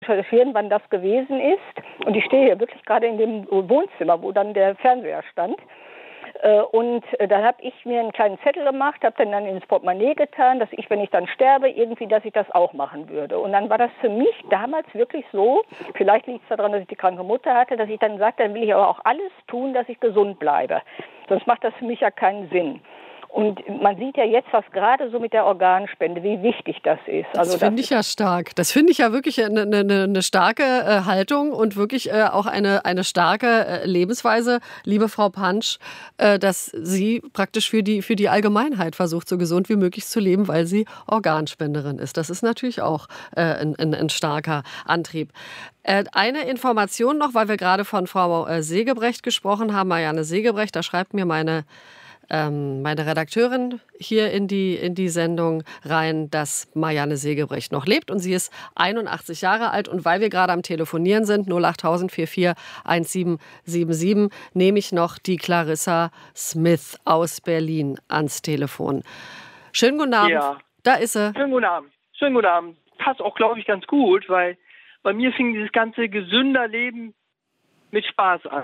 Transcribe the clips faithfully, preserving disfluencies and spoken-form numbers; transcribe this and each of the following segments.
recherchieren, wann das gewesen ist. Und ich stehe hier wirklich gerade in dem Wohnzimmer, wo dann der Fernseher stand. Und dann habe ich mir einen kleinen Zettel gemacht, habe den dann ins Portemonnaie getan, dass ich, wenn ich dann sterbe, irgendwie, dass ich das auch machen würde. Und dann war das für mich damals wirklich so, vielleicht liegt es daran, dass ich die kranke Mutter hatte, dass ich dann sagte, dann will ich aber auch alles tun, dass ich gesund bleibe. Sonst macht das für mich ja keinen Sinn. Und man sieht ja jetzt, was gerade so mit der Organspende, wie wichtig das ist. Also das finde ich ja stark. Das finde ich ja wirklich eine, eine, eine starke äh, Haltung und wirklich äh, auch eine, eine starke äh, Lebensweise, liebe Frau Pansch, äh, dass sie praktisch für die, für die Allgemeinheit versucht, so gesund wie möglich zu leben, weil sie Organspenderin ist. Das ist natürlich auch äh, ein, ein, ein starker Antrieb. Äh, eine Information noch, weil wir gerade von Frau äh, Segebrecht gesprochen haben, Marianne Segebrecht, da schreibt mir meine meine Redakteurin hier in die, in die Sendung rein, dass Marianne Segebrecht noch lebt und sie ist einundachtzig Jahre alt. Und weil wir gerade am Telefonieren sind, null acht tausend vier vier eins sieben sieben sieben, nehme ich noch die Clarissa Smith aus Berlin ans Telefon. Schönen guten Abend. Ja. Da ist sie. Schönen guten Abend. Schönen guten Abend. Passt auch, glaube ich, ganz gut, weil bei mir fing dieses ganze gesünder Leben mit Spaß an.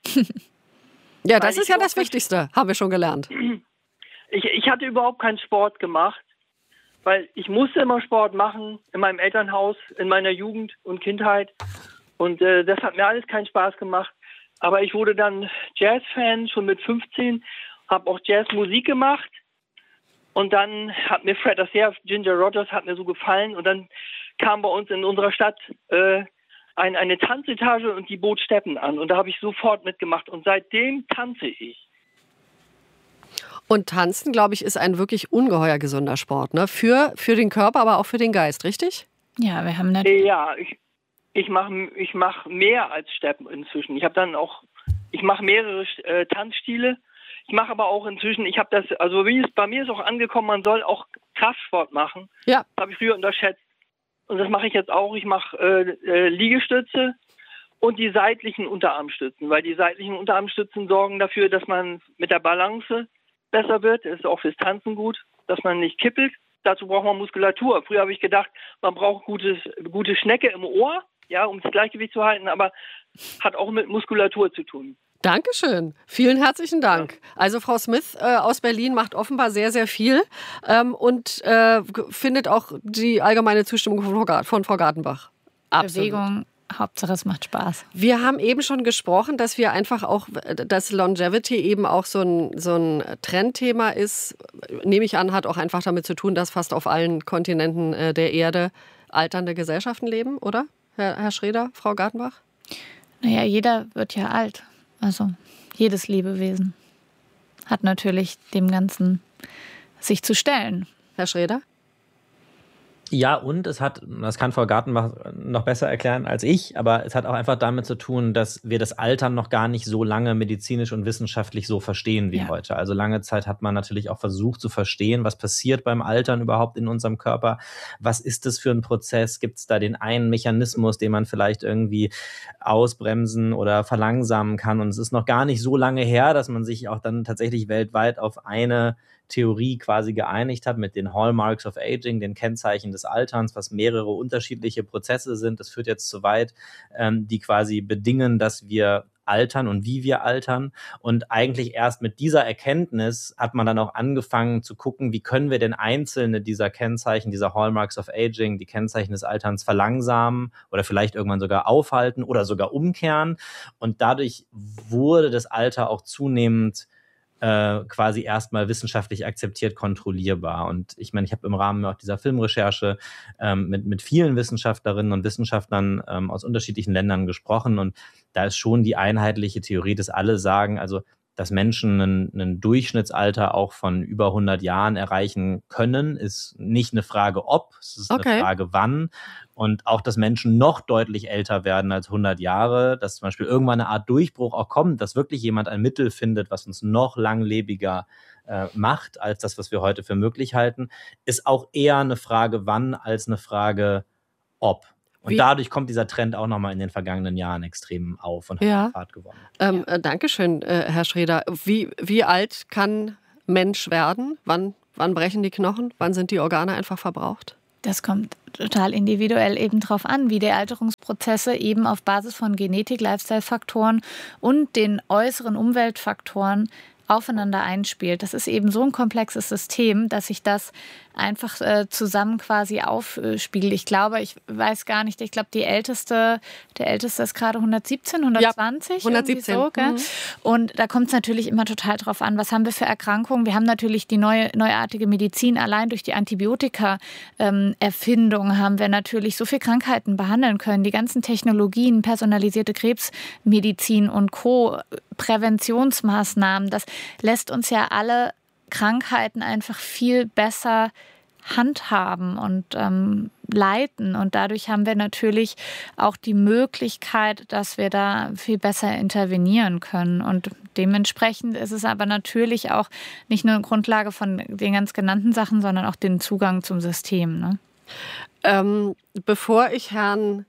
Ja, das ist ja das Wichtigste, haben wir schon gelernt. Ich, ich hatte überhaupt keinen Sport gemacht, weil ich musste immer Sport machen in meinem Elternhaus, in meiner Jugend und Kindheit. Und äh, das hat mir alles keinen Spaß gemacht. Aber ich wurde dann Jazz-Fan schon mit fünfzehn, habe auch Jazzmusik gemacht. Und dann hat mir Fred Astaire, Ginger Rogers, hat mir so gefallen. Und dann kam bei uns in unserer Stadt äh, Ein, eine Tanzetage und die bot Steppen an. Und da habe ich sofort mitgemacht. Und seitdem tanze ich. Und Tanzen, glaube ich, ist ein wirklich ungeheuer gesunder Sport. Ne? Für, für den Körper, aber auch für den Geist, richtig? Ja, wir haben natürlich... Ja, ich, ich mache ich mach mehr als Steppen inzwischen. Ich habe dann auch, ich mache mehrere äh, Tanzstile. Ich mache aber auch inzwischen, ich habe das, also wie es bei mir ist auch angekommen, man soll auch Kraftsport machen. Ja. Das habe ich früher unterschätzt. Und das mache ich jetzt auch. Ich mache äh, äh, Liegestütze und die seitlichen Unterarmstützen, weil die seitlichen Unterarmstützen sorgen dafür, dass man mit der Balance besser wird. Das ist auch fürs Tanzen gut, dass man nicht kippelt. Dazu braucht man Muskulatur. Früher habe ich gedacht, man braucht gutes, gute Schnecke im Ohr, ja, um das Gleichgewicht zu halten, aber hat auch mit Muskulatur zu tun. Dankeschön. Vielen herzlichen Dank. Ja. Also Frau Smith äh, aus Berlin macht offenbar sehr, sehr viel ähm, und äh, findet auch die allgemeine Zustimmung von Frau, von Frau Gartenbach. Absolut. Bewegung, Hauptsache es macht Spaß. Wir haben eben schon gesprochen, dass wir einfach auch, dass Longevity eben auch so ein, so ein Trendthema ist. Nehme ich an, hat auch einfach damit zu tun, dass fast auf allen Kontinenten äh, der Erde alternde Gesellschaften leben, oder? Herr, Herr Schroeder, Frau Gartenbach? Naja, jeder wird ja alt. Also jedes Lebewesen hat natürlich dem Ganzen sich zu stellen. Herr Schroeder? Ja, und es hat, das kann Frau Gartenbach noch besser erklären als ich, aber es hat auch einfach damit zu tun, dass wir das Altern noch gar nicht so lange medizinisch und wissenschaftlich so verstehen wie ja. heute. Also lange Zeit hat man natürlich auch versucht zu verstehen, was passiert beim Altern überhaupt in unserem Körper. Was ist das für ein Prozess? Gibt es da den einen Mechanismus, den man vielleicht irgendwie ausbremsen oder verlangsamen kann? Und es ist noch gar nicht so lange her, dass man sich auch dann tatsächlich weltweit auf eine Theorie quasi geeinigt hat mit den Hallmarks of Aging, den Kennzeichen des Alterns, was mehrere unterschiedliche Prozesse sind. Das führt jetzt zu weit, ähm, die quasi bedingen, dass wir altern und wie wir altern. Und eigentlich erst mit dieser Erkenntnis hat man dann auch angefangen zu gucken, wie können wir denn einzelne dieser Kennzeichen, dieser Hallmarks of Aging, die Kennzeichen des Alterns verlangsamen oder vielleicht irgendwann sogar aufhalten oder sogar umkehren. Und dadurch wurde das Alter auch zunehmend Äh, quasi erstmal wissenschaftlich akzeptiert, kontrollierbar. Und ich meine, ich habe im Rahmen auch dieser Filmrecherche ähm, mit, mit vielen Wissenschaftlerinnen und Wissenschaftlern ähm, aus unterschiedlichen Ländern gesprochen und da ist schon die einheitliche Theorie, dass alle sagen, also dass Menschen ein, ein Durchschnittsalter auch von über hundert Jahren erreichen können, ist nicht eine Frage ob, es ist okay. eine Frage wann. Und auch, dass Menschen noch deutlich älter werden als hundert Jahre, dass zum Beispiel irgendwann eine Art Durchbruch auch kommt, dass wirklich jemand ein Mittel findet, was uns noch langlebiger äh, macht, als das, was wir heute für möglich halten, ist auch eher eine Frage wann als eine Frage ob. Und Wie? dadurch kommt dieser Trend auch nochmal in den vergangenen Jahren extrem auf und hat ja. Fahrt gewonnen. Ähm, äh, Dankeschön, äh, Herr Schroeder. Wie, wie alt kann Mensch werden? Wann, wann brechen die Knochen? Wann sind die Organe einfach verbraucht? Das kommt total individuell eben drauf an, wie die Alterungsprozesse eben auf Basis von Genetik, Lifestyle-Faktoren und den äußeren Umweltfaktoren aufeinander einspielt. Das ist eben so ein komplexes System, dass sich das einfach äh, zusammen quasi aufspiegelt. Ich glaube, ich weiß gar nicht, ich glaube, die älteste, der älteste ist gerade hundertsiebzehn, hundertzwanzig. Ja, hundertsiebzehn. So, mhm. Und da kommt es natürlich immer total drauf an, was haben wir für Erkrankungen. Wir haben natürlich die neue, neuartige Medizin. Allein durch die Antibiotika-Erfindung ähm, haben wir natürlich so viele Krankheiten behandeln können. Die ganzen Technologien, personalisierte Krebsmedizin und Co., Präventionsmaßnahmen, das lässt uns ja alle Krankheiten einfach viel besser handhaben und ähm, leiten. Und dadurch haben wir natürlich auch die Möglichkeit, dass wir da viel besser intervenieren können. Und dementsprechend ist es aber natürlich auch nicht nur eine Grundlage von den ganz genannten Sachen, sondern auch den Zugang zum System. Ne? Ähm, bevor ich Herrn,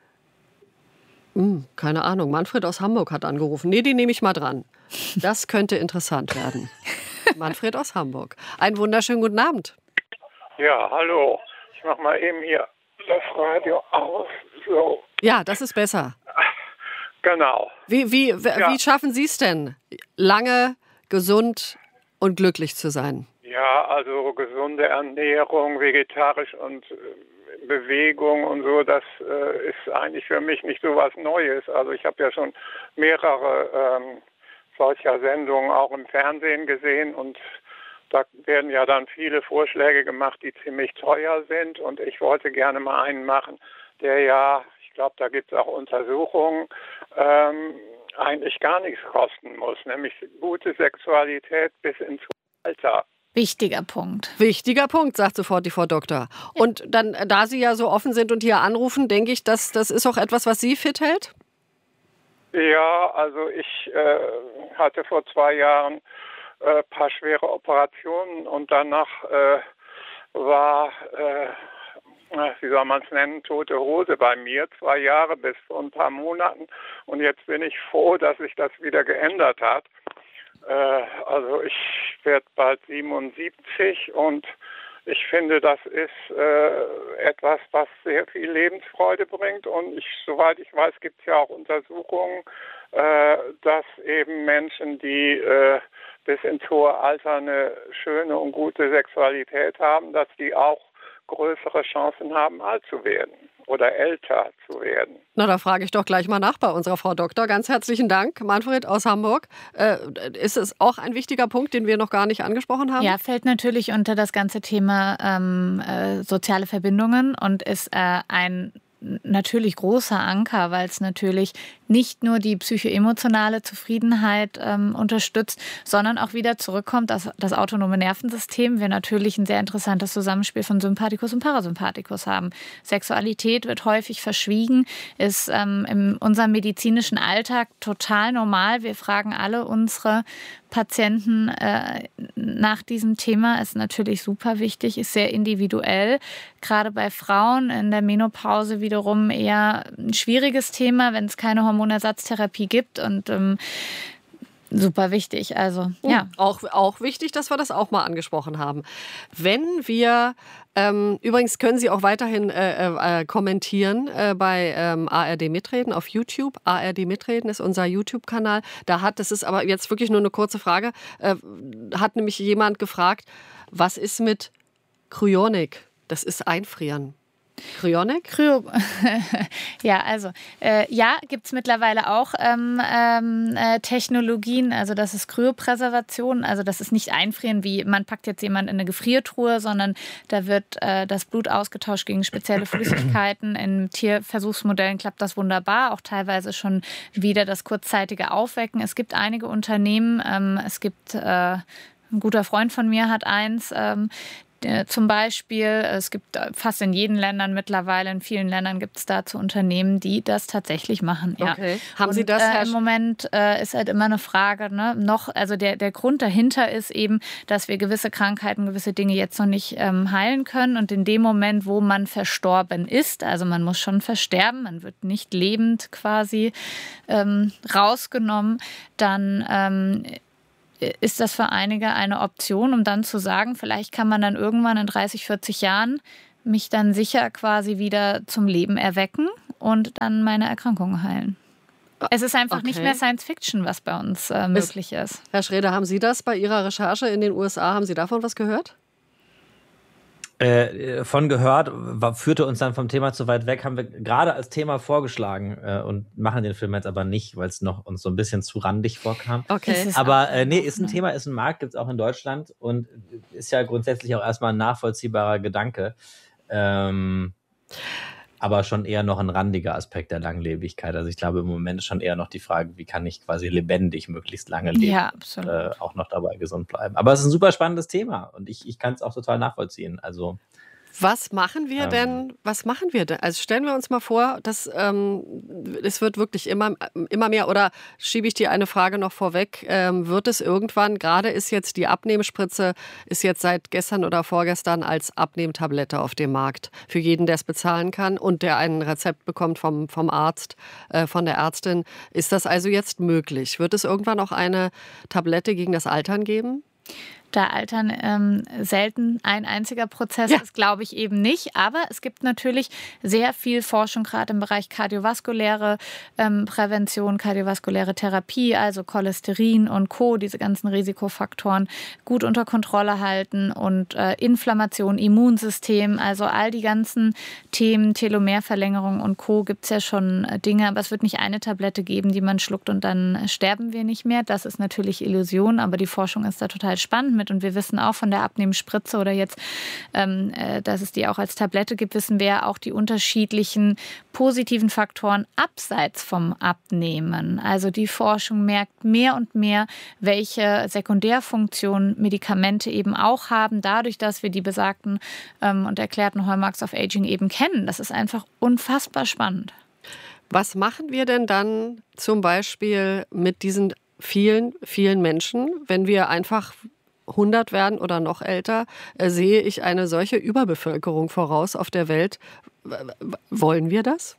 hm, keine Ahnung, Manfred aus Hamburg hat angerufen. Nee, die nehme ich mal dran. Das könnte interessant werden. Manfred aus Hamburg. Einen wunderschönen guten Abend. Ja, hallo. Ich mach mal eben hier das Radio aus. So. Ja, das ist besser. Genau. Wie, wie, wie, Ja. wie schaffen Sie es denn, lange, gesund und glücklich zu sein? Ja, also gesunde Ernährung, vegetarisch und äh, Bewegung und so, das äh, ist eigentlich für mich nicht so was Neues. Also ich habe ja schon mehrere ähm, solcher Sendungen auch im Fernsehen gesehen und da werden ja dann viele Vorschläge gemacht, die ziemlich teuer sind und ich wollte gerne mal einen machen, der ja, ich glaube, da gibt es auch Untersuchungen, ähm, eigentlich gar nichts kosten muss, nämlich gute Sexualität bis ins Alter. Wichtiger Punkt. Wichtiger Punkt, sagt sofort die Frau Doktor. Und dann, da Sie ja so offen sind und hier anrufen, denke ich, dass das ist auch etwas, was Sie fit hält? Ja, also ich äh, hatte vor zwei Jahren ein äh, paar schwere Operationen und danach äh, war, äh, wie soll man es nennen, tote Hose bei mir, zwei Jahre bis vor ein paar Monaten. Und jetzt bin ich froh, dass sich das wieder geändert hat. Äh, also ich werde bald siebenundsiebzig und ich finde, das ist äh, etwas, was sehr viel Lebensfreude bringt. Und ich, soweit ich weiß, gibt es ja auch Untersuchungen, äh, dass eben Menschen, die äh, bis ins hohe Alter eine schöne und gute Sexualität haben, dass die auch größere Chancen haben, alt zu werden oder älter zu werden. Na, da frage ich doch gleich mal nach bei unserer Frau Doktor. Ganz herzlichen Dank, Manfred aus Hamburg. Äh, ist es auch ein wichtiger Punkt, den wir noch gar nicht angesprochen haben? Ja, fällt natürlich unter das ganze Thema ähm, äh, soziale Verbindungen und ist äh, ein natürlich großer Anker, weil es natürlich nicht nur die psychoemotionale Zufriedenheit ähm, unterstützt, sondern auch wieder zurückkommt, dass das autonome Nervensystem wir natürlich ein sehr interessantes Zusammenspiel von Sympathikus und Parasympathikus haben. Sexualität wird häufig verschwiegen, ist ähm, in unserem medizinischen Alltag total normal. Wir fragen alle unsere Patienten äh, nach diesem Thema, ist natürlich super wichtig, ist sehr individuell. Gerade bei Frauen in der Menopause wiederum eher ein schwieriges Thema, wenn es keine Hormonersatztherapie gibt und ähm, super wichtig. Also ja. Auch, auch wichtig, dass wir das auch mal angesprochen haben. Wenn wir, ähm, übrigens können Sie auch weiterhin äh, äh, kommentieren äh, bei ähm, A R D Mitreden auf YouTube. A R D Mitreden ist unser YouTube-Kanal. Da hat, das ist aber jetzt wirklich nur eine kurze Frage, äh, hat nämlich jemand gefragt, was ist mit Kryonik? Das ist Einfrieren. Kryonik? Kryo. Ja, also äh, ja, gibt es mittlerweile auch ähm, ähm, äh, Technologien, also das ist Kryopräservation, also das ist nicht Einfrieren, wie man packt jetzt jemand in eine Gefriertruhe, sondern da wird äh, das Blut ausgetauscht gegen spezielle Flüssigkeiten. In Tierversuchsmodellen klappt das wunderbar, auch teilweise schon wieder das kurzzeitige Aufwecken. Es gibt einige Unternehmen, ähm, es gibt, äh, ein guter Freund von mir hat eins, ähm, zum Beispiel, es gibt fast in jedem Ländern mittlerweile, in vielen Ländern gibt es dazu Unternehmen, die das tatsächlich machen. Ja. Okay. Haben Sie Und, das, äh, Herr im Moment äh, ist halt immer eine Frage, ne? Noch, also der, der Grund dahinter ist eben, dass wir gewisse Krankheiten, gewisse Dinge jetzt noch nicht ähm, heilen können. Und in dem Moment, wo man verstorben ist, also man muss schon versterben, man wird nicht lebend quasi ähm, rausgenommen, dann ähm, ist das für einige eine Option, um dann zu sagen, vielleicht kann man dann irgendwann in dreißig, vierzig Jahren mich dann sicher quasi wieder zum Leben erwecken und dann meine Erkrankungen heilen. Es ist einfach okay. nicht mehr Science Fiction, was bei uns äh, möglich ist, ist. Herr Schroeder, haben Sie das bei Ihrer Recherche in den U S A, haben Sie davon was gehört? Äh, von gehört, war, führte uns dann vom Thema zu weit weg, haben wir gerade als Thema vorgeschlagen äh, und machen den Film jetzt aber nicht, weil es noch uns so ein bisschen zu randig vorkam. Okay. Aber äh, nee, ist ein Thema, ist ein Markt, gibt es auch in Deutschland und ist ja grundsätzlich auch erstmal ein nachvollziehbarer Gedanke. Ähm, aber schon eher noch ein randiger Aspekt der Langlebigkeit. Also ich glaube, im Moment ist schon eher noch die Frage, wie kann ich quasi lebendig möglichst lange leben ja, absolut. und äh, auch noch dabei gesund bleiben. Aber es ist ein super spannendes Thema und ich, ich kann es auch total nachvollziehen. Also Was machen wir denn? Was machen wir denn? Also stellen wir uns mal vor, dass ähm, es wird wirklich immer, immer mehr, oder schiebe ich dir eine Frage noch vorweg, ähm, wird es irgendwann, gerade ist jetzt die Abnehmspritze, ist jetzt seit gestern oder vorgestern als Abnehmtablette auf dem Markt. Für jeden, der es bezahlen kann und der ein Rezept bekommt vom, vom Arzt, äh, von der Ärztin. Ist das also jetzt möglich? Wird es irgendwann auch eine Tablette gegen das Altern geben? Da Altern ähm, selten ein einziger Prozess ja. ist, glaube ich eben nicht. Aber es gibt natürlich sehr viel Forschung, gerade im Bereich kardiovaskuläre ähm, Prävention, kardiovaskuläre Therapie, also Cholesterin und Co., diese ganzen Risikofaktoren gut unter Kontrolle halten und äh, Inflammation, Immunsystem, also all die ganzen Themen, Telomerverlängerung und Co. gibt es ja schon äh, Dinge, aber es wird nicht eine Tablette geben, die man schluckt und dann äh, sterben wir nicht mehr. Das ist natürlich Illusion, aber die Forschung ist da total spannend mit. Und wir wissen auch von der Abnehmspritze oder jetzt, ähm, äh, dass es die auch als Tablette gibt, wissen wir auch die unterschiedlichen positiven Faktoren abseits vom Abnehmen. Also die Forschung merkt mehr und mehr, welche Sekundärfunktionen Medikamente eben auch haben, dadurch, dass wir die besagten ähm, und erklärten Hallmarks of Aging eben kennen. Das ist einfach unfassbar spannend. Was machen wir denn dann zum Beispiel mit diesen vielen, vielen Menschen, wenn wir einfach hundert werden oder noch älter, äh, sehe ich eine solche Überbevölkerung voraus auf der Welt. W- w- wollen wir das?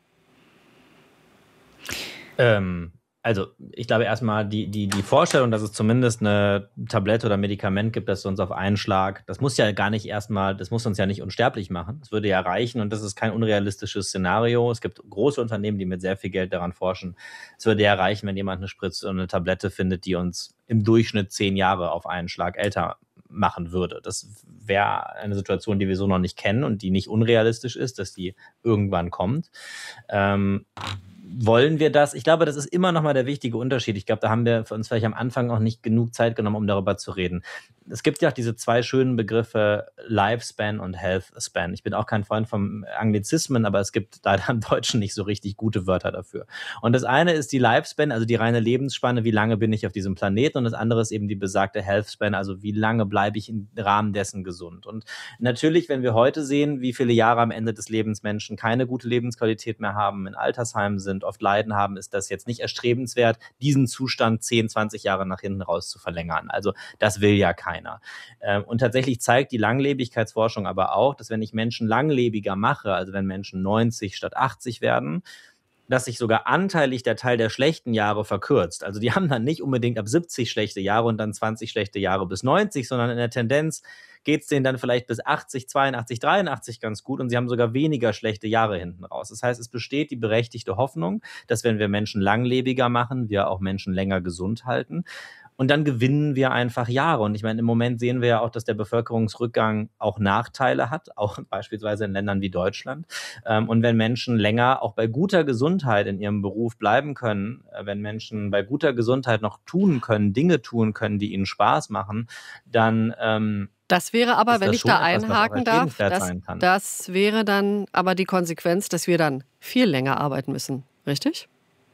Ähm, also ich glaube erstmal die, die, die Vorstellung, dass es zumindest eine Tablette oder Medikament gibt, das uns auf einen Schlag, das muss ja gar nicht erstmal, das muss uns ja nicht unsterblich machen. Das würde ja reichen und das ist kein unrealistisches Szenario. Es gibt große Unternehmen, die mit sehr viel Geld daran forschen. Es würde ja reichen, wenn jemand eine Spritze und eine Tablette findet, die uns im Durchschnitt zehn Jahre auf einen Schlag älter machen würde. Das wäre eine Situation, die wir so noch nicht kennen und die nicht unrealistisch ist, dass die irgendwann kommt. Ähm, Wollen wir das? Ich glaube, das ist immer noch mal der wichtige Unterschied. Ich glaube, da haben wir für uns vielleicht am Anfang auch nicht genug Zeit genommen, um darüber zu reden. Es gibt ja auch diese zwei schönen Begriffe Lifespan und Healthspan. Ich bin auch kein Freund von Anglizismen, aber es gibt leider im Deutschen nicht so richtig gute Wörter dafür. Und das eine ist die Lifespan, also die reine Lebensspanne, wie lange bin ich auf diesem Planeten, und das andere ist eben die besagte Healthspan, also wie lange bleibe ich im Rahmen dessen gesund. Und natürlich, wenn wir heute sehen, wie viele Jahre am Ende des Lebens Menschen keine gute Lebensqualität mehr haben, in Altersheimen sind, oft Leiden haben, ist das jetzt nicht erstrebenswert, diesen Zustand zehn, zwanzig Jahre nach hinten raus zu verlängern. Also das will ja keiner. Und tatsächlich zeigt die Langlebigkeitsforschung aber auch, dass wenn ich Menschen langlebiger mache, also wenn Menschen neunzig statt achtzig werden, dass sich sogar anteilig der Teil der schlechten Jahre verkürzt. Also die haben dann nicht unbedingt ab siebzig schlechte Jahre und dann zwanzig schlechte Jahre bis neunzig, sondern in der Tendenz geht es denen dann vielleicht bis achtzig, zweiundachtzig, dreiundachtzig ganz gut und sie haben sogar weniger schlechte Jahre hinten raus. Das heißt, es besteht die berechtigte Hoffnung, dass wenn wir Menschen langlebiger machen, wir auch Menschen länger gesund halten. Und dann gewinnen wir einfach Jahre. Und ich meine, im Moment sehen wir ja auch, dass der Bevölkerungsrückgang auch Nachteile hat, auch beispielsweise in Ländern wie Deutschland. Und wenn Menschen länger auch bei guter Gesundheit in ihrem Beruf bleiben können, wenn Menschen bei guter Gesundheit noch tun können, Dinge tun können, die ihnen Spaß machen, dann ähm, das wäre aber, wenn ich da einhaken darf, das, das, das wäre dann aber die Konsequenz, dass wir dann viel länger arbeiten müssen, richtig?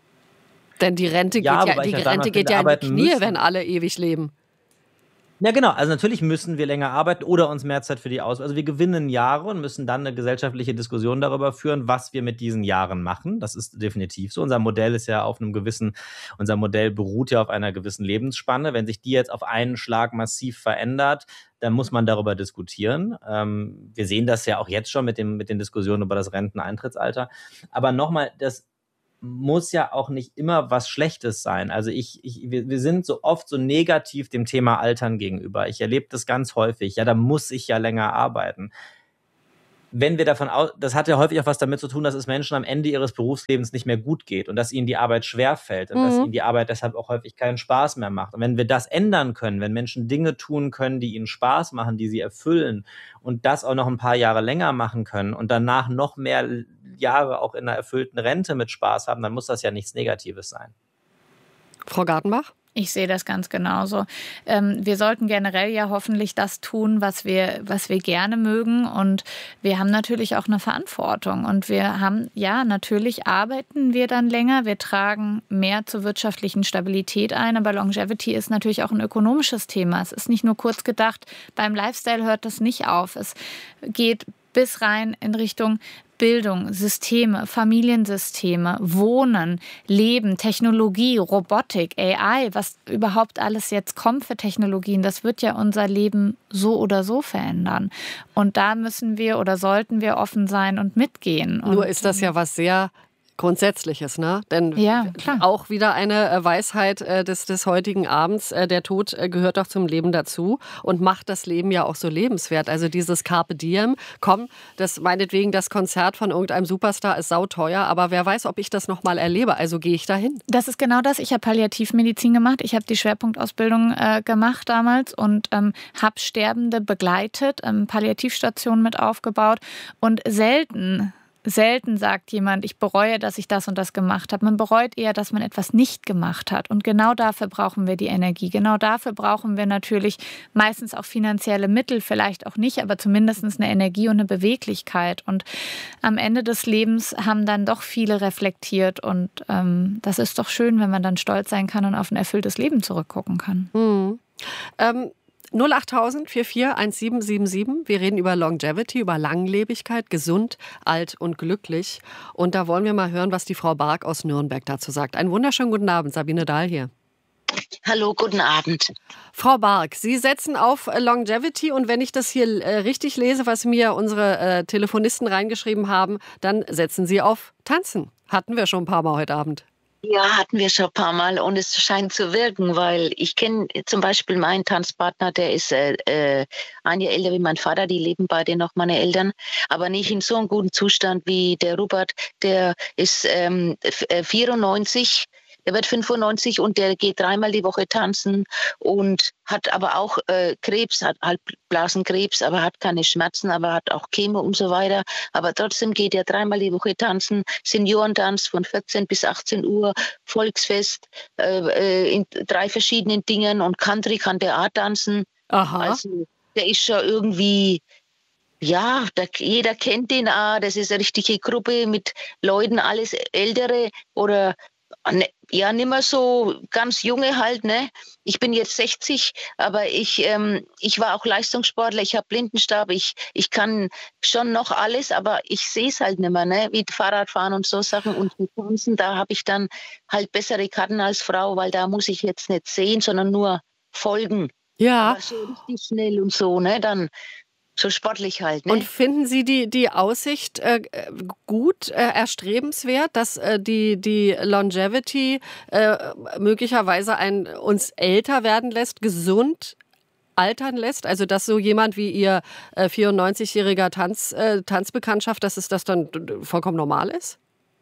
Denn die Rente ja, geht ja, die Rente geht ja in die Knie, müssen. Wenn alle ewig leben. Ja, genau. Also natürlich müssen wir länger arbeiten oder uns mehr Zeit für die Ausbildung. Also wir gewinnen Jahre und müssen dann eine gesellschaftliche Diskussion darüber führen, was wir mit diesen Jahren machen. Das ist definitiv so. Unser Modell ist ja auf einem gewissen, unser Modell beruht ja auf einer gewissen Lebensspanne. Wenn sich die jetzt auf einen Schlag massiv verändert, dann muss man darüber diskutieren. Ähm, wir sehen das ja auch jetzt schon mit dem, mit den Diskussionen über das Renteneintrittsalter. Aber nochmal, das muss ja auch nicht immer was Schlechtes sein. Also ich, ich wir, wir sind so oft so negativ dem Thema Altern gegenüber. Ich erlebe das ganz häufig. Ja, da muss ich ja länger arbeiten. wenn wir davon aus, das hat ja häufig auch was damit zu tun, dass es Menschen am Ende ihres Berufslebens nicht mehr gut geht und dass ihnen die Arbeit schwerfällt und mhm. dass ihnen die Arbeit deshalb auch häufig keinen Spaß mehr macht. Und wenn wir das ändern können, wenn Menschen Dinge tun können, die ihnen Spaß machen, die sie erfüllen und das auch noch ein paar Jahre länger machen können und danach noch mehr Jahre auch in einer erfüllten Rente mit Spaß haben, dann muss das ja nichts Negatives sein. Frau Gartenbach? Ich sehe das ganz genauso. Ähm, wir sollten generell ja hoffentlich das tun, was wir, was wir gerne mögen. Und wir haben natürlich auch eine Verantwortung. Und wir haben, ja, natürlich arbeiten wir dann länger. Wir tragen mehr zur wirtschaftlichen Stabilität ein. Aber Longevity ist natürlich auch ein ökonomisches Thema. Es ist nicht nur kurz gedacht. Beim Lifestyle hört das nicht auf. Es geht bis rein in Richtung Bildung, Systeme, Familiensysteme, Wohnen, Leben, Technologie, Robotik, A I, was überhaupt alles jetzt kommt für Technologien, das wird ja unser Leben so oder so verändern. Und da müssen wir oder sollten wir offen sein und mitgehen. Nur und ist das ja was sehr Grundsätzliches, ne? Denn ja, klar. auch wieder eine Weisheit äh, des, des heutigen Abends, äh, der Tod äh, gehört doch zum Leben dazu und macht das Leben ja auch so lebenswert. Also dieses Carpe Diem, komm, das meinetwegen das Konzert von irgendeinem Superstar ist sauteuer, aber wer weiß, ob ich das nochmal erlebe, also gehe ich dahin. Das ist genau das. Ich habe Palliativmedizin gemacht, ich habe die Schwerpunktausbildung äh, gemacht damals und ähm, habe Sterbende begleitet, ähm, Palliativstationen mit aufgebaut und selten Selten sagt jemand, ich bereue, dass ich das und das gemacht habe. Man bereut eher, dass man etwas nicht gemacht hat. Und genau dafür brauchen wir die Energie. Genau dafür brauchen wir natürlich meistens auch finanzielle Mittel, vielleicht auch nicht, aber zumindest eine Energie und eine Beweglichkeit. Und am Ende des Lebens haben dann doch viele reflektiert. Und ähm, das ist doch schön, wenn man dann stolz sein kann und auf ein erfülltes Leben zurückgucken kann. Mhm. Ähm null achttausend vierundvierzig siebzehn siebenundsiebzig. Wir reden über Longevity, über Langlebigkeit, gesund, alt und glücklich. Und da wollen wir mal hören, was die Frau Bark aus Nürnberg dazu sagt. Einen wunderschönen guten Abend, Sabine Dahl hier. Hallo, guten Abend. Frau Bark, Sie setzen auf Longevity und wenn ich das hier äh, richtig lese, was mir unsere äh, Telefonisten reingeschrieben haben, dann setzen Sie auf Tanzen. Hatten wir schon ein paar Mal heute Abend. Ja, hatten wir schon ein paar Mal und es scheint zu wirken, weil ich kenne zum Beispiel meinen Tanzpartner, der ist äh, äh, ein Jahr älter wie mein Vater, die leben beide noch, meine Eltern, aber nicht in so einem guten Zustand wie der Rupert, der ist ähm, vierundneunzig, der wird fünfundneunzig und der geht dreimal die Woche tanzen und hat aber auch äh, Krebs, hat halt Blasenkrebs, aber hat keine Schmerzen, aber hat auch Chemo und so weiter. Aber trotzdem geht er dreimal die Woche tanzen, Seniorentanz von vierzehn bis achtzehn Uhr, Volksfest äh, in drei verschiedenen Dingen und Country kann der auch tanzen. Aha. Also der ist schon irgendwie... Ja, da, jeder kennt den auch. Das ist eine richtige Gruppe mit Leuten, alles Ältere oder ne, ja, nicht mehr so ganz junge halt, ne? Ich bin jetzt sechzig, aber ich, ähm, ich war auch Leistungssportler, ich habe Blindenstab, ich, ich kann schon noch alles, aber ich sehe es halt nicht mehr, ne? Wie Fahrradfahren und so Sachen und mit Tanzen, da habe ich dann halt bessere Karten als Frau, weil da muss ich jetzt nicht sehen, sondern nur folgen. Ja. Aber so richtig schnell und so, ne? Dann so sportlich halt. Ne? Und finden Sie die, die Aussicht äh, gut, äh, erstrebenswert, dass äh, die, die Longevity äh, möglicherweise ein, uns älter werden lässt, gesund altern lässt? Also dass so jemand wie Ihr äh, vierundneunzigjähriger Tanz, äh, Tanzbekanntschaft, dass es das dann vollkommen normal ist?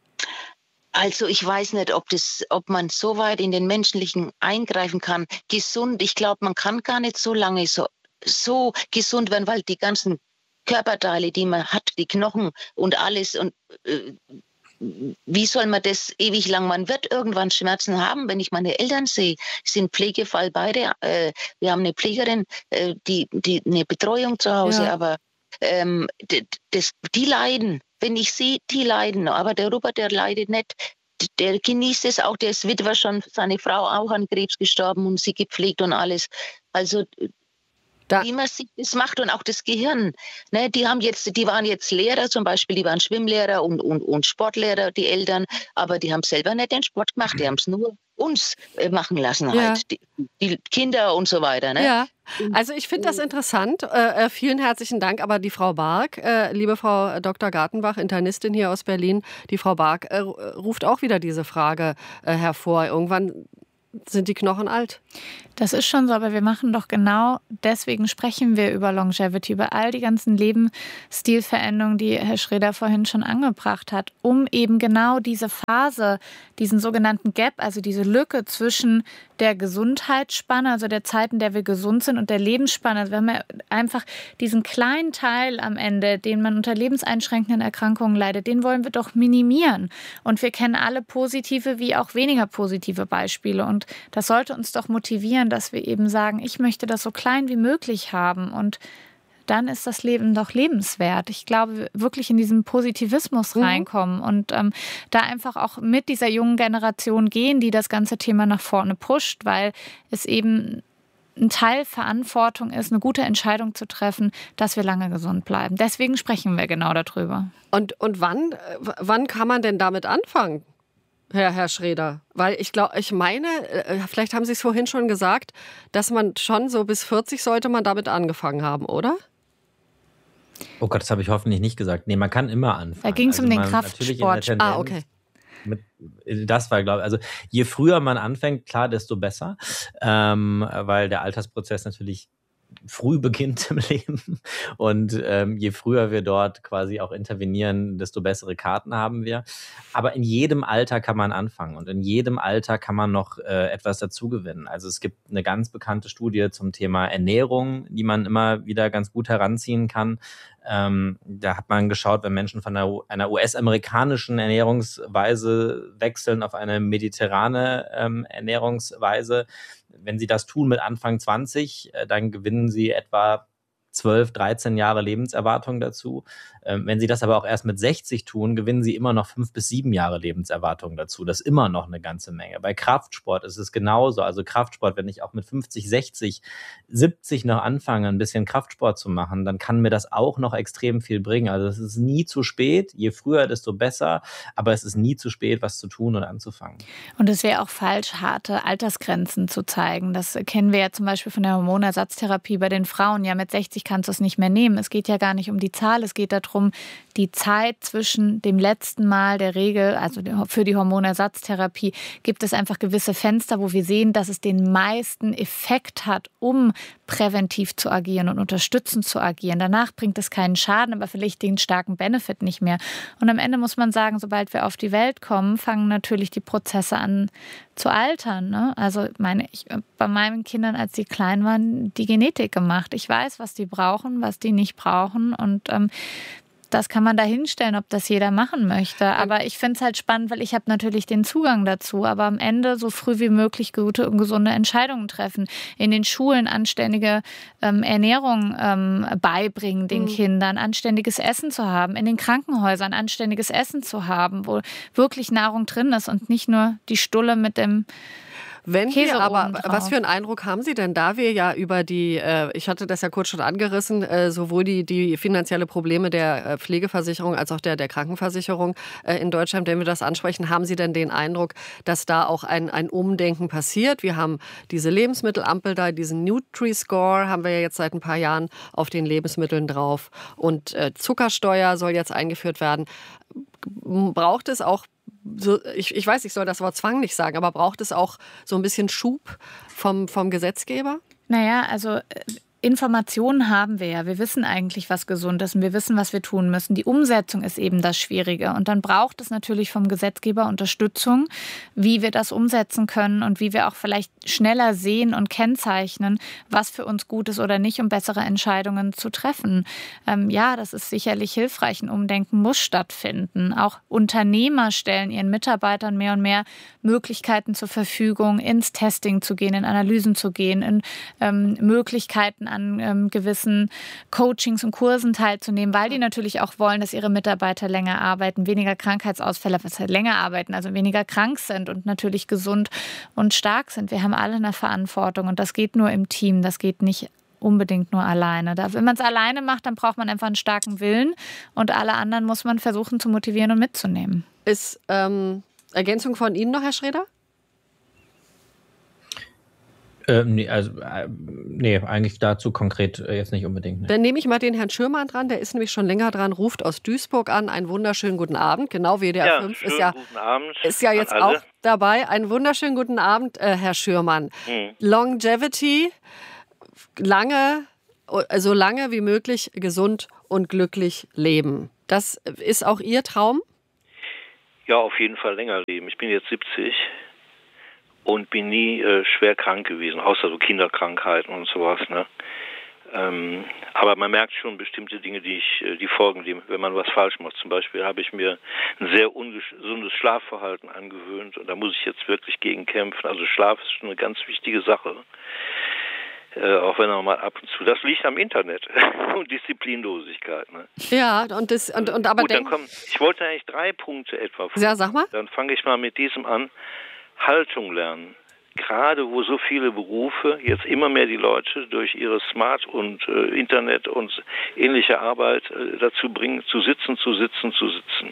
Also ich weiß nicht, ob das, ob man so weit in den Menschlichen eingreifen kann. Gesund, ich glaube, man kann gar nicht so lange so so gesund werden, weil die ganzen Körperteile, die man hat, die Knochen und alles und äh, wie soll man das ewig lang? Man wird irgendwann Schmerzen haben, wenn ich meine Eltern sehe. Sie sind Pflegefall beide. Äh, wir haben eine Pflegerin, äh, die, die eine Betreuung zu Hause, ja. aber ähm, das, die leiden. Wenn ich sehe, die leiden. Aber der Rupert, der leidet nicht. Der genießt es auch. Der ist Witwer schon, seine Frau auch an Krebs gestorben und sie gepflegt und alles. Also Da. wie man sich das macht und auch das Gehirn. Ne, die haben jetzt, die waren jetzt Lehrer zum Beispiel, die waren Schwimmlehrer und, und, und Sportlehrer, die Eltern, aber die haben selber nicht den Sport gemacht, die haben es nur uns äh, machen lassen ja. halt, die, die Kinder und so weiter. Ne? Ja, also ich finde das interessant. Äh, vielen herzlichen Dank, aber die Frau Bark, äh, liebe Frau Doktor Gartenbach, Internistin hier aus Berlin, die Frau Bark äh, ruft auch wieder diese Frage äh, hervor. Irgendwann sind die Knochen alt. Das ist schon so, aber wir machen doch genau deswegen sprechen wir über Longevity, über all die ganzen Lebensstilveränderungen, die Herr Schreder vorhin schon angebracht hat, um eben genau diese Phase, diesen sogenannten Gap, also diese Lücke zwischen der Gesundheitsspanne, also der Zeit, in der wir gesund sind, und der Lebensspanne. Also wir haben ja einfach diesen kleinen Teil am Ende, den man unter lebenseinschränkenden Erkrankungen leidet, den wollen wir doch minimieren. Und wir kennen alle positive wie auch weniger positive Beispiele. Und das sollte uns doch motivieren, dass wir eben sagen, ich möchte das so klein wie möglich haben, und dann ist das Leben doch lebenswert. Ich glaube, wirklich in diesen Positivismus reinkommen mhm. und ähm, da einfach auch mit dieser jungen Generation gehen, die das ganze Thema nach vorne pusht, weil es eben ein Teil Verantwortung ist, eine gute Entscheidung zu treffen, dass wir lange gesund bleiben. Deswegen sprechen wir genau darüber. Und, und wann, wann kann man denn damit anfangen? Herr, Herr Schreder, weil ich glaube, ich meine, vielleicht haben Sie es vorhin schon gesagt, dass man schon so bis vierzig sollte man damit angefangen haben, oder? Oh Gott, das habe ich hoffentlich nicht gesagt. Nee, man kann immer anfangen. Da ging es also um den Kraftsport. Tendenz, ah, okay. Mit, das war, glaube ich, also je früher man anfängt, klar, desto besser, ähm, weil der Altersprozess natürlich früh beginnt im Leben, und ähm, je früher wir dort quasi auch intervenieren, desto bessere Karten haben wir. Aber in jedem Alter kann man anfangen, und in jedem Alter kann man noch äh, etwas dazugewinnen. Also es gibt eine ganz bekannte Studie zum Thema Ernährung, die man immer wieder ganz gut heranziehen kann. Ähm, da hat man geschaut, wenn Menschen von einer, einer U S-amerikanischen Ernährungsweise wechseln auf eine mediterrane ähm, Ernährungsweise, wenn sie das tun mit Anfang zwanzig, äh, dann gewinnen sie etwa zwölf, dreizehn Jahre Lebenserwartung dazu. Ähm, wenn sie das aber auch erst mit sechzig tun, gewinnen sie immer noch fünf bis sieben Jahre Lebenserwartung dazu. Das ist immer noch eine ganze Menge. Bei Kraftsport ist es genauso. Also Kraftsport, wenn ich auch mit fünfzig, sechzig, siebzig noch anfange, ein bisschen Kraftsport zu machen, dann kann mir das auch noch extrem viel bringen. Also es ist nie zu spät. Je früher, desto besser. Aber es ist nie zu spät, was zu tun und anzufangen. Und es wäre auch falsch, harte Altersgrenzen zu zeigen. Das kennen wir ja zum Beispiel von der Hormonersatztherapie bei den Frauen. Ja, mit sechzig kannst du es nicht mehr nehmen. Es geht ja gar nicht um die Zahl. Es geht darum, die Zeit zwischen dem letzten Mal der Regel, also für die Hormonersatztherapie, gibt es einfach gewisse Fenster, wo wir sehen, dass es den meisten Effekt hat, um präventiv zu agieren und unterstützend zu agieren. Danach bringt es keinen Schaden, aber vielleicht den starken Benefit nicht mehr. Und am Ende muss man sagen, sobald wir auf die Welt kommen, fangen natürlich die Prozesse an zu altern. Ne? Also meine ich bei meinen Kindern, als die klein waren, die Genetik gemacht. Ich weiß, was die brauchen, was die nicht brauchen, und ähm, das kann man da hinstellen, ob das jeder machen möchte. Aber ich finde es halt spannend, weil ich habe natürlich den Zugang dazu. Aber am Ende so früh wie möglich gute und gesunde Entscheidungen treffen. In den Schulen anständige ähm, Ernährung ähm, beibringen den mhm. Kindern, anständiges Essen zu haben. In den Krankenhäusern anständiges Essen zu haben, wo wirklich Nahrung drin ist und nicht nur die Stulle mit dem Wenn Käse wir aber, obendrauf. was für einen Eindruck haben Sie denn, da wir ja über die, äh, ich hatte das ja kurz schon angerissen, äh, sowohl die, die finanzielle Probleme der äh, Pflegeversicherung als auch der, der Krankenversicherung äh, in Deutschland, wenn wir das ansprechen, haben Sie denn den Eindruck, dass da auch ein, ein Umdenken passiert? Wir haben diese Lebensmittelampel da, diesen Nutri-Score haben wir ja jetzt seit ein paar Jahren auf den Lebensmitteln drauf, und äh, Zuckersteuer soll jetzt eingeführt werden. Braucht es auch So, ich, ich weiß, ich soll das Wort Zwang nicht sagen, aber braucht es auch so ein bisschen Schub vom, vom Gesetzgeber? Naja, also Informationen haben wir ja. Wir wissen eigentlich, was gesund ist, und wir wissen, was wir tun müssen. Die Umsetzung ist eben das Schwierige. Und dann braucht es natürlich vom Gesetzgeber Unterstützung, wie wir das umsetzen können und wie wir auch vielleicht schneller sehen und kennzeichnen, was für uns gut ist oder nicht, um bessere Entscheidungen zu treffen. Ähm, ja, das ist sicherlich hilfreich. Ein Umdenken muss stattfinden. Auch Unternehmer stellen ihren Mitarbeitern mehr und mehr Möglichkeiten zur Verfügung, ins Testing zu gehen, in Analysen zu gehen, in ähm, Möglichkeiten an ähm, gewissen Coachings und Kursen teilzunehmen, weil die natürlich auch wollen, dass ihre Mitarbeiter länger arbeiten, weniger Krankheitsausfälle, was halt länger arbeiten, also weniger krank sind und natürlich gesund und stark sind. Wir haben alle eine Verantwortung, und das geht nur im Team, das geht nicht unbedingt nur alleine. Da, wenn man es alleine macht, dann braucht man einfach einen starken Willen, und alle anderen muss man versuchen zu motivieren und mitzunehmen. Ist ähm, Ergänzung von Ihnen noch, Herr Schreder? Äh, nee, also, äh, nee, eigentlich dazu konkret äh, jetzt nicht unbedingt. Ne. Dann nehme ich mal den Herrn Schürmann dran, der ist nämlich schon länger dran, ruft aus Duisburg an. Einen wunderschönen guten Abend. Genau, W D R Ja, fünf schönen ist ja, guten Abend ist ja an jetzt alle. auch dabei. Einen wunderschönen guten Abend, äh, Herr Schürmann. Hm. Longevity, lange, so lange wie möglich gesund und glücklich leben. Das ist auch Ihr Traum? Ja, auf jeden Fall länger leben. Ich bin jetzt siebzig und bin nie äh, schwer krank gewesen, außer so Kinderkrankheiten und sowas. Ne? Ähm, aber man merkt schon bestimmte Dinge, die ich, die folgen, die, wenn man was falsch macht. Zum Beispiel habe ich mir ein sehr ungesundes Schlafverhalten angewöhnt und da muss ich jetzt wirklich gegen kämpfen. Also Schlaf ist schon eine ganz wichtige Sache. Äh, auch wenn er mal ab und zu. Das liegt am Internet und Disziplinlosigkeit. Ne? Ja, und das und, und aber Gut, dann denk, kommen, ich wollte eigentlich drei Punkte etwa. Ja, sag mal. Dann fange ich mal mit diesem an. Haltung lernen. Gerade wo so viele Berufe jetzt immer mehr die Leute durch ihre Smart- und äh, Internet und ähnliche Arbeit äh, dazu bringen, zu sitzen, zu sitzen, zu sitzen.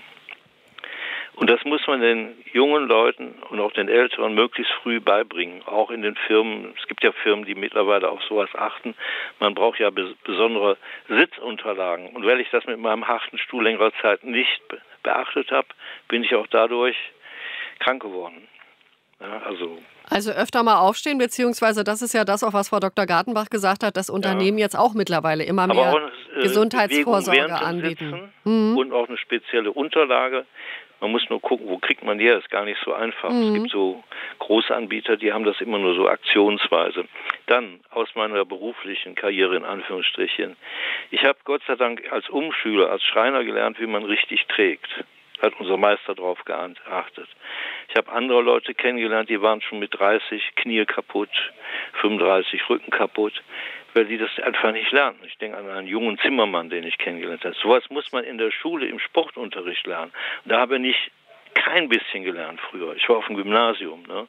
Und das muss man den jungen Leuten und auch den Älteren möglichst früh beibringen, auch in den Firmen. Es gibt ja Firmen, die mittlerweile auf sowas achten. Man braucht ja bes- besondere Sitzunterlagen. Und weil ich das mit meinem harten Stuhl längere Zeit nicht be- beachtet habe, bin ich auch dadurch krank geworden. Ja, also Also öfter mal aufstehen, beziehungsweise das ist ja das, auch was Frau Doktor Gartenbach gesagt hat, dass Unternehmen ja. jetzt auch mittlerweile immer mehr auch, äh, Gesundheitsvorsorge anbieten. Sitzen Mhm. Und auch eine spezielle Unterlage. Man muss nur gucken, wo kriegt man die her, ist gar nicht so einfach. Mhm. Es gibt so Großanbieter, die haben das immer nur so aktionsweise. Dann aus meiner beruflichen Karriere in Anführungsstrichen. Ich habe Gott sei Dank als Umschüler, als Schreiner gelernt, wie man richtig trägt. Hat unser Meister drauf geachtet. Ich habe andere Leute kennengelernt, die waren schon mit dreißig Knie kaputt, fünfunddreißig Rücken kaputt, weil die das einfach nicht lernen. Ich denke an einen jungen Zimmermann, den ich kennengelernt habe. Sowas muss man in der Schule, im Sportunterricht lernen. Und da habe ich kein bisschen gelernt früher. Ich war auf dem Gymnasium. Ne?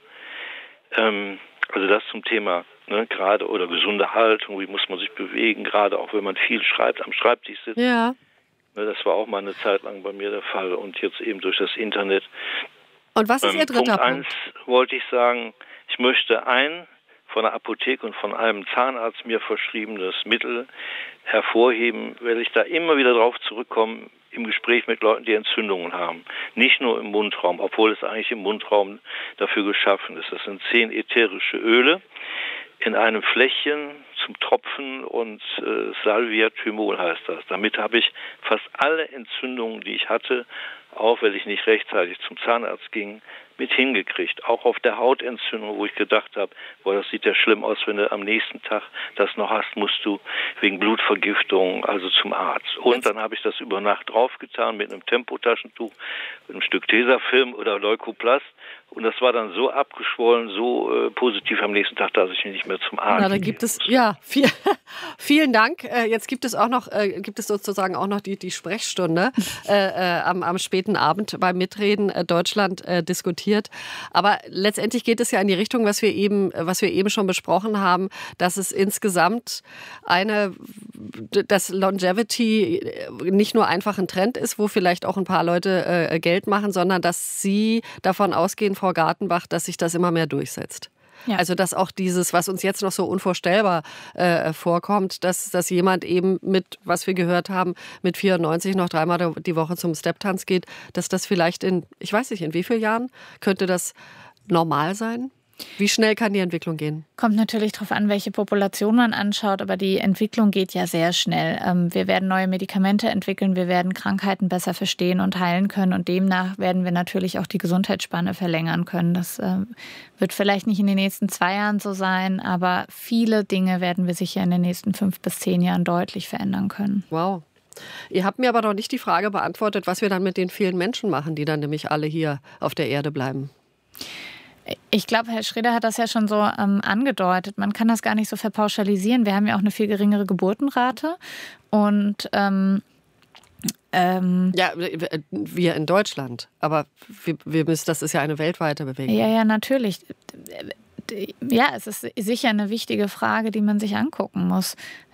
Ähm, also das zum Thema ne, gerade oder gesunde Haltung, wie muss man sich bewegen, gerade auch wenn man viel schreibt, am Schreibtisch sitzt. Ja. Das war auch mal eine Zeit lang bei mir der Fall und jetzt eben durch das Internet. Und was ist Ihr dritter Punkt? Punkt eins wollte ich sagen, ich möchte ein von der Apotheke und von einem Zahnarzt mir verschriebenes Mittel hervorheben, weil ich da immer wieder drauf zurückkomme im Gespräch mit Leuten, die Entzündungen haben. Nicht nur im Mundraum, obwohl es eigentlich im Mundraum dafür geschaffen ist. Das sind zehn ätherische Öle in einem Fläschchen zum Tropfen und äh, Salvia-Thymol heißt das. Damit habe ich fast alle Entzündungen, die ich hatte, auch weil ich nicht rechtzeitig zum Zahnarzt ging, mit hingekriegt. Auch auf der Hautentzündung, wo ich gedacht habe, boah, das sieht ja schlimm aus, wenn du am nächsten Tag das noch hast, musst du wegen Blutvergiftung also zum Arzt. Und dann habe ich das über Nacht draufgetan mit einem Tempotaschentuch, mit einem Stück Tesafilm oder Leukoplast. Und das war dann so abgeschwollen, so äh, positiv am nächsten Tag, dass ich nicht mehr zum Arzt Na, da gibt es, ja, viel, vielen Dank. Äh, jetzt gibt es auch noch, äh, gibt es sozusagen auch noch die, die Sprechstunde äh, äh, am, am späten Abend beim Mitreden äh, Deutschland äh, diskutiert. Aber letztendlich geht es ja in die Richtung, was wir eben, was wir eben schon besprochen haben, dass es insgesamt eine, dass Longevity nicht nur einfach ein Trend ist, wo vielleicht auch ein paar Leute äh, Geld machen, sondern dass Sie davon ausgehen, Frau Gartenbach, dass sich das immer mehr durchsetzt. Ja. Also dass auch dieses, was uns jetzt noch so unvorstellbar äh, vorkommt, dass, dass jemand eben mit, was wir gehört haben, mit vierundneunzig noch dreimal die Woche zum Stepptanz geht, dass das vielleicht in, ich weiß nicht, in wie vielen Jahren könnte das normal sein? Wie schnell kann die Entwicklung gehen? Kommt natürlich darauf an, welche Population man anschaut, aber die Entwicklung geht ja sehr schnell. Wir werden neue Medikamente entwickeln, wir werden Krankheiten besser verstehen und heilen können und demnach werden wir natürlich auch die Gesundheitsspanne verlängern können. Das wird vielleicht nicht in den nächsten zwei Jahren so sein, aber viele Dinge werden wir sicher in den nächsten fünf bis zehn Jahren deutlich verändern können. Wow. Ihr habt mir aber noch nicht die Frage beantwortet, was wir dann mit den vielen Menschen machen, die dann nämlich alle hier auf der Erde bleiben. Ich glaube, Herr Schröder hat das ja schon so ähm, angedeutet. Man kann das gar nicht so verpauschalisieren. Wir haben ja auch eine viel geringere Geburtenrate. Und ähm, ähm, ja, wir in Deutschland. Aber wir, wir müssen, das ist ja eine weltweite Bewegung. Ja, ja, natürlich. Ja, es ist sicher eine wichtige Frage, die man sich angucken muss.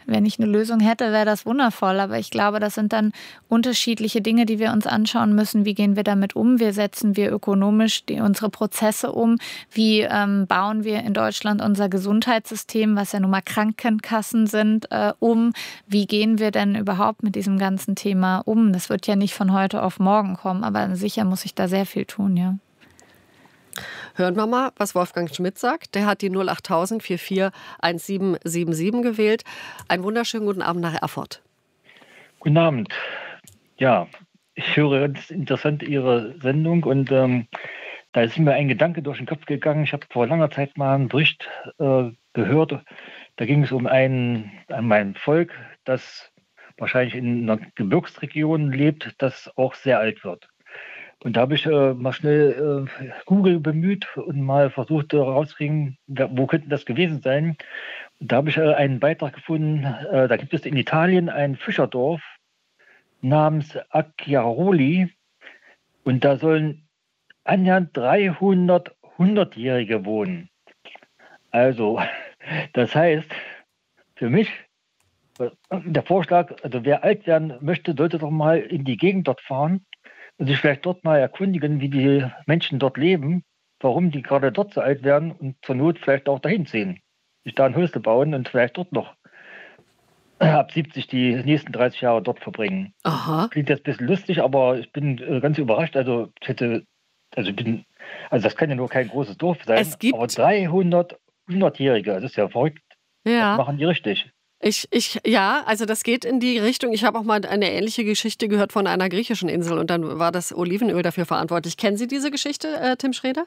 wenn ich eine Lösung hätte, wäre das wundervoll. Aber ich glaube, das sind dann unterschiedliche Dinge, die wir uns anschauen müssen. Wie gehen wir damit um? Wie setzen wir ökonomisch die, unsere Prozesse um? Wie ähm, bauen wir in Deutschland unser Gesundheitssystem, was ja nun mal Krankenkassen sind, äh, um? Wie gehen wir denn überhaupt mit diesem ganzen Thema um? Das wird ja nicht von heute auf morgen kommen, aber sicher muss ich da sehr viel tun, ja. Hören wir mal, was Wolfgang Schmidt sagt. Der hat die null achttausend vierundvierzig siebzehnhundertsiebenundsiebzig gewählt. Einen wunderschönen guten Abend nach Erfurt. Guten Abend. Ja, ich höre ganz interessant Ihre Sendung und ähm, da ist mir ein Gedanke durch den Kopf gegangen. Ich habe vor langer Zeit mal einen Bericht äh, gehört. Da ging es um ein, um ein Volk, das wahrscheinlich in einer Gebirgsregion lebt, das auch sehr alt wird. Und da habe ich äh, mal schnell äh, Google bemüht und mal versucht herauszukriegen, äh, wo könnte das gewesen sein. Und da habe ich äh, einen Beitrag gefunden, äh, da gibt es in Italien ein Fischerdorf namens Acchiaroli und da sollen annähernd dreihundert hundertjährige wohnen. Also, das heißt, für mich, der Vorschlag, also wer alt werden möchte, sollte doch mal in die Gegend dort fahren und sich vielleicht dort mal erkundigen, wie die Menschen dort leben, warum die gerade dort so alt werden und zur Not vielleicht auch dahin ziehen. Sich da ein Häusle bauen und vielleicht dort noch ab siebzig die nächsten dreißig Jahre dort verbringen. Aha. Klingt jetzt ein bisschen lustig, aber ich bin äh, ganz überrascht. Also ich hätte, also ich bin, also das kann ja nur kein großes Dorf sein, es gibt aber dreihundert hundertjährige, das ist ja verrückt. Ja. Das machen die richtig. Ich, ich, ja, also das geht in die Richtung. Ich habe auch mal eine ähnliche Geschichte gehört von einer griechischen Insel und dann war das Olivenöl dafür verantwortlich. Kennen Sie diese Geschichte, äh, Tim Schreder?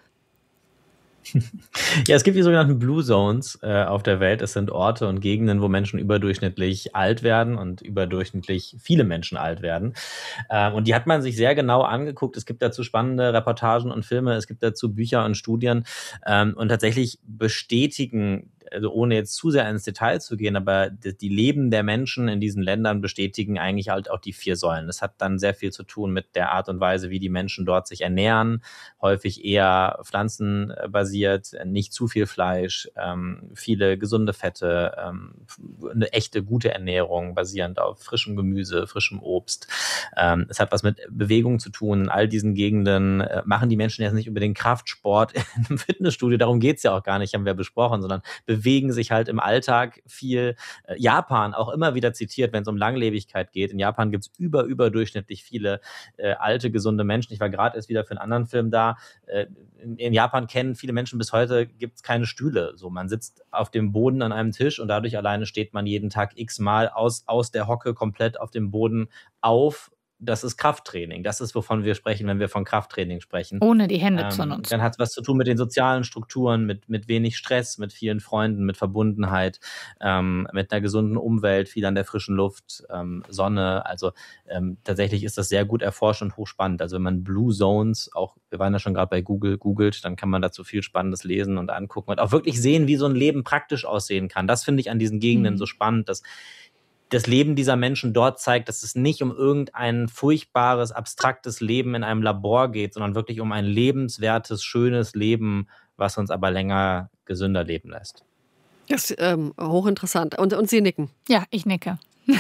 Ja, es gibt die sogenannten Blue Zones äh, auf der Welt. Es sind Orte und Gegenden, wo Menschen überdurchschnittlich alt werden und überdurchschnittlich viele Menschen alt werden. Ähm, und die hat man sich sehr genau angeguckt. Es gibt dazu spannende Reportagen und Filme, es gibt dazu Bücher und Studien. Ähm, und tatsächlich bestätigen, also ohne jetzt zu sehr ins Detail zu gehen, aber die, die Leben der Menschen in diesen Ländern bestätigen eigentlich halt auch die vier Säulen. Das hat dann sehr viel zu tun mit der Art und Weise, wie die Menschen dort sich ernähren. Häufig eher pflanzenbasiert, nicht zu viel Fleisch, ähm, viele gesunde Fette, ähm, eine echte gute Ernährung basierend auf frischem Gemüse, frischem Obst. Ähm, es hat was mit Bewegung zu tun. In all diesen Gegenden äh, machen die Menschen jetzt nicht unbedingt Kraftsport in einem Fitnessstudio. Darum geht's ja auch gar nicht, haben wir besprochen, sondern bewegen sich halt im Alltag viel. Äh, Japan auch immer wieder zitiert, wenn es um Langlebigkeit geht. In Japan gibt es über, überdurchschnittlich viele äh, alte, gesunde Menschen. Ich war gerade erst wieder für einen anderen Film da. Äh, in, in Japan kennen viele Menschen bis heute, gibt es keine Stühle. So, man sitzt auf dem Boden an einem Tisch und dadurch alleine steht man jeden Tag x-mal aus, aus der Hocke komplett auf dem Boden auf. Das ist Krafttraining. Das ist, wovon wir sprechen, wenn wir von Krafttraining sprechen. Ohne die Hände ähm, zu nutzen. Dann hat es was zu tun mit den sozialen Strukturen, mit, mit wenig Stress, mit vielen Freunden, mit Verbundenheit, ähm, mit einer gesunden Umwelt, viel an der frischen Luft, ähm, Sonne. Also ähm, tatsächlich ist das sehr gut erforscht und hochspannend. Also wenn man Blue Zones, auch wir waren ja schon gerade bei Google, googelt, dann kann man dazu viel Spannendes lesen und angucken und auch wirklich sehen, wie so ein Leben praktisch aussehen kann. Das finde ich an diesen Gegenden mhm. so spannend, dass das Leben dieser Menschen dort zeigt, dass es nicht um irgendein furchtbares, abstraktes Leben in einem Labor geht, sondern wirklich um ein lebenswertes, schönes Leben, was uns aber länger gesünder leben lässt. Das ist ähm, hochinteressant. Und, und Sie nicken? Ja, ich nicke.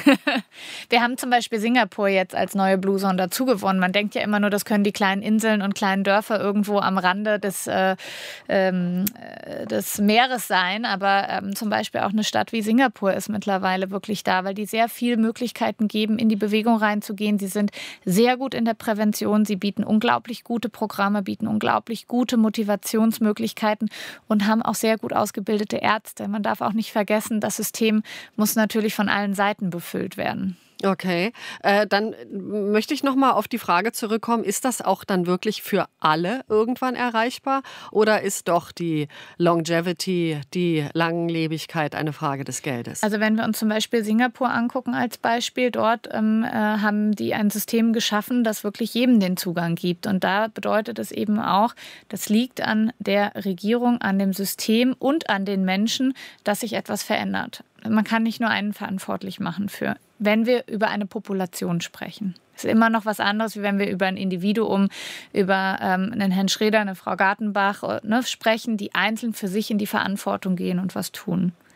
Wir haben zum Beispiel Singapur jetzt als neue Blue Zone dazugewonnen. Man denkt ja immer nur, das können die kleinen Inseln und kleinen Dörfer irgendwo am Rande des, äh, ähm, des Meeres sein. Aber ähm, zum Beispiel auch eine Stadt wie Singapur ist mittlerweile wirklich da, weil die sehr viele Möglichkeiten geben, in die Bewegung reinzugehen. Sie sind sehr gut in der Prävention. Sie bieten unglaublich gute Programme, bieten unglaublich gute Motivationsmöglichkeiten und haben auch sehr gut ausgebildete Ärzte. Man darf auch nicht vergessen, das System muss natürlich von allen Seiten befüllt werden. Okay, äh, dann möchte ich noch mal auf die Frage zurückkommen, ist das auch dann wirklich für alle irgendwann erreichbar oder ist doch die Longevity, die Langlebigkeit eine Frage des Geldes? Also wenn wir uns zum Beispiel Singapur angucken als Beispiel, dort ähm, äh, haben die ein System geschaffen, das wirklich jedem den Zugang gibt und da bedeutet es eben auch, das liegt an der Regierung, an dem System und an den Menschen, dass sich etwas verändert. Man kann nicht nur einen verantwortlich machen für, wenn wir über eine Population sprechen. Es ist immer noch was anderes, wie wenn wir über ein Individuum, über ähm, einen Herrn Schreder, eine Frau Gartenbach ne, sprechen, die einzeln für sich in die Verantwortung gehen und was tun.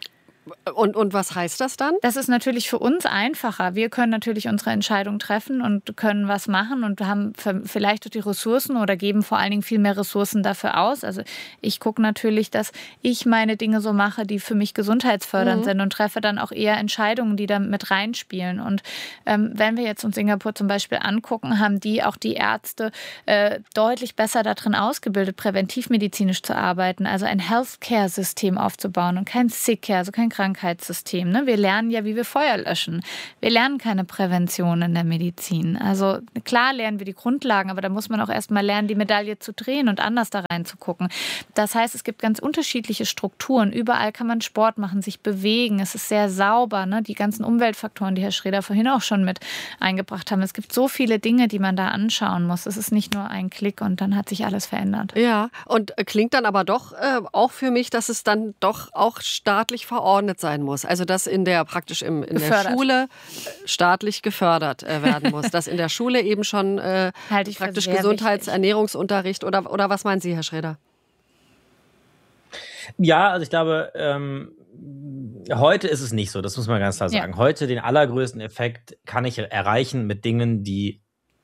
Und, und was heißt das dann? Das ist natürlich für uns einfacher. Wir können natürlich unsere Entscheidung treffen und können was machen und haben vielleicht die Ressourcen oder geben vor allen Dingen viel mehr Ressourcen dafür aus. Also ich gucke natürlich, dass ich meine Dinge so mache, die für mich gesundheitsfördernd mhm. sind und treffe dann auch eher Entscheidungen, die da mit reinspielen. Und ähm, wenn wir jetzt uns Singapur zum Beispiel angucken, haben die auch die Ärzte äh, deutlich besser darin ausgebildet, präventivmedizinisch zu arbeiten, also ein Healthcare-System aufzubauen und kein Sick-Care, also kein Krankheitssystem. Ne? Wir lernen ja, wie wir Feuer löschen. Wir lernen keine Prävention in der Medizin. Also klar lernen wir die Grundlagen, aber da muss man auch erst mal lernen, die Medaille zu drehen und anders da reinzugucken. Das heißt, es gibt ganz unterschiedliche Strukturen. Überall kann man Sport machen, sich bewegen. Es ist sehr sauber. Ne? Die ganzen Umweltfaktoren, die Herr Schreder vorhin auch schon mit eingebracht haben. Es gibt so viele Dinge, die man da anschauen muss. Es ist nicht nur ein Klick und dann hat sich alles verändert. Ja, und klingt dann aber doch äh, auch für mich, dass es dann doch auch staatlich verordnet sein muss. Also dass in der praktisch im, in der Schule staatlich gefördert äh, werden muss. Dass in der Schule eben schon äh, praktisch Gesundheits-, Ernährungsunterricht oder, oder was meinen Sie, Herr Schreder? Ja, also ich glaube, ähm, heute ist es nicht so, das muss man ganz klar sagen. Ja. Heute den allergrößten Effekt kann ich erreichen mit Dingen, die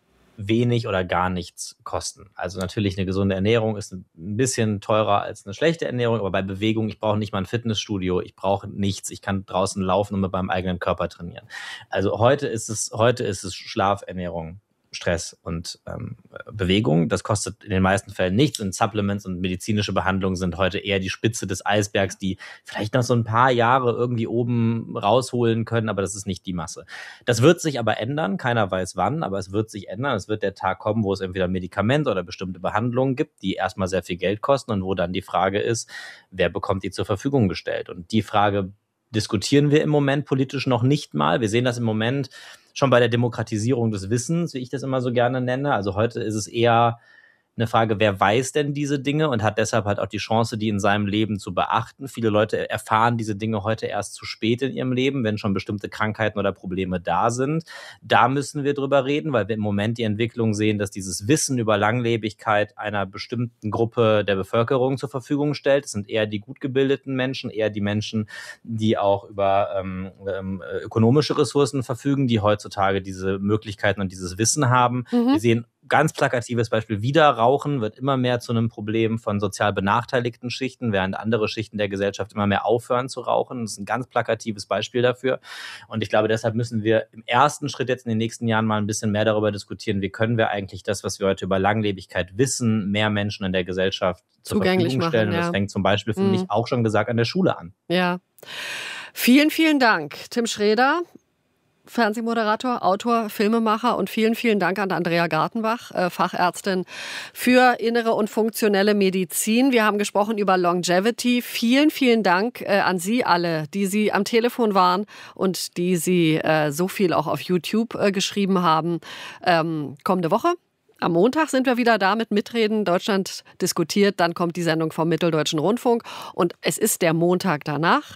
wenig oder gar nichts kosten. Also natürlich eine gesunde Ernährung ist ein bisschen teurer als eine schlechte Ernährung, aber bei Bewegung, ich brauche nicht mal ein Fitnessstudio, ich brauche nichts, ich kann draußen laufen und mit meinem eigenen Körper trainieren. Also heute ist es, heute ist es Schlaf, Ernährung, Stress und ähm, Bewegung. Das kostet in den meisten Fällen nichts und Supplements und medizinische Behandlungen sind heute eher die Spitze des Eisbergs, die vielleicht noch so ein paar Jahre irgendwie oben rausholen können, aber das ist nicht die Masse. Das wird sich aber ändern, keiner weiß wann, aber es wird sich ändern. Es wird der Tag kommen, wo es entweder Medikamente oder bestimmte Behandlungen gibt, die erstmal sehr viel Geld kosten und wo dann die Frage ist, wer bekommt die zur Verfügung gestellt? Und die Frage diskutieren wir im Moment politisch noch nicht mal. Wir sehen das im Moment schon bei der Demokratisierung des Wissens, wie ich das immer so gerne nenne. Also heute ist es eher eine Frage, wer weiß denn diese Dinge und hat deshalb halt auch die Chance, die in seinem Leben zu beachten. Viele Leute erfahren diese Dinge heute erst zu spät in ihrem Leben, wenn schon bestimmte Krankheiten oder Probleme da sind. Da müssen wir drüber reden, weil wir im Moment die Entwicklung sehen, dass dieses Wissen über Langlebigkeit einer bestimmten Gruppe der Bevölkerung zur Verfügung stellt. Das sind eher die gut gebildeten Menschen, eher die Menschen, die auch über ähm, ähm, ökonomische Ressourcen verfügen, die heutzutage diese Möglichkeiten und dieses Wissen haben. Mhm. Wir sehen ganz plakatives Beispiel, Wiederrauchen wird immer mehr zu einem Problem von sozial benachteiligten Schichten, während andere Schichten der Gesellschaft immer mehr aufhören zu rauchen. Das ist ein ganz plakatives Beispiel dafür. Und ich glaube, deshalb müssen wir im ersten Schritt jetzt in den nächsten Jahren mal ein bisschen mehr darüber diskutieren, wie können wir eigentlich das, was wir heute über Langlebigkeit wissen, mehr Menschen in der Gesellschaft zur Verfügung stellen. Und das fängt zum Beispiel, finde ich, auch schon gesagt, an der Schule an. Ja. Vielen, vielen Dank, Tim Schreder. Fernsehmoderator, Autor, Filmemacher und vielen, vielen Dank an Andrea Gartenbach, äh, Fachärztin für innere und funktionelle Medizin. Wir haben gesprochen über Longevity. Vielen, vielen Dank äh, an Sie alle, die Sie am Telefon waren und die Sie äh, so viel auch auf YouTube äh, geschrieben haben. Ähm, kommende Woche. Am Montag sind wir wieder da mit Mitreden. Deutschland diskutiert. Dann kommt die Sendung vom Mitteldeutschen Rundfunk. Und es ist der Montag danach.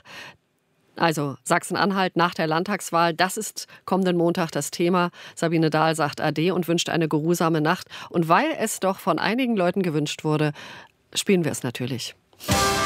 Also Sachsen-Anhalt nach der Landtagswahl, das ist kommenden Montag das Thema. Sabine Dahl sagt Ade und wünscht eine geruhsame Nacht. Und weil es doch von einigen Leuten gewünscht wurde, spielen wir es natürlich.